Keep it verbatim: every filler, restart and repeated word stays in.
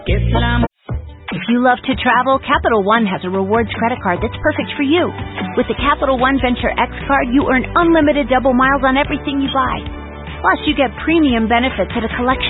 If you love to travel, Capital One has a rewards credit card that's perfect for you. With the Capital One Venture X card, you earn unlimited double miles on everything you buy. Plus, you get premium benefits at a collection